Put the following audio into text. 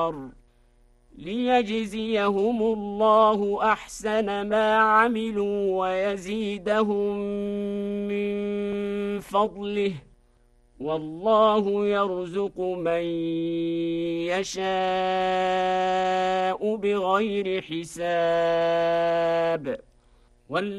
النار ليجزيهم الله أحسن ما عملوا ويزيدهم من فضله والله يرزق من يشاء بغير حساب